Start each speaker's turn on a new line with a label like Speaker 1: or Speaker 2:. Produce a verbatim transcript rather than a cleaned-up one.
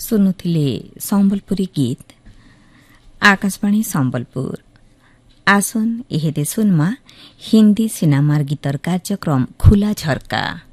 Speaker 1: सुनुथिले सम्बलपुरी गीत आकाशवाणी सम्बलपुर। आसन एहेदे सुनमा हिन्दी सिनेमार गीतर कार्यक्रम खुला झर्का।